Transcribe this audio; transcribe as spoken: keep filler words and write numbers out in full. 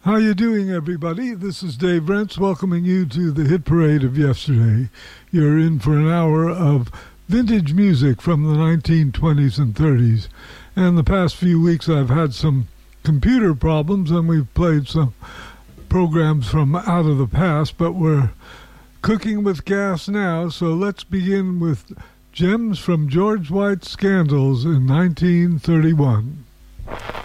How you doing, everybody? This is Dave Rents welcoming you to the hit parade of yesterday. You're in for an hour of vintage music from the nineteen twenties and thirties. And the past few weeks I've had some computer problems and we've played some programs from out of the past, but we're cooking with gas now, so let's begin with Gems from George White's Scandals in nineteen thirty-one.